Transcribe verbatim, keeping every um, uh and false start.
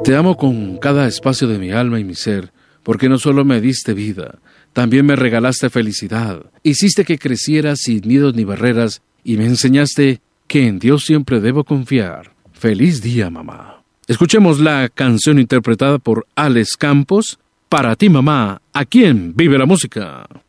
Te amo con cada espacio de mi alma y mi ser, porque no solo me diste vida, también me regalaste felicidad. Hiciste que creciera sin miedos ni barreras y me enseñaste que en Dios siempre debo confiar. Feliz día, mamá. Escuchemos la canción interpretada por Alex Campos, Para ti, mamá, aquí en Vive la Música.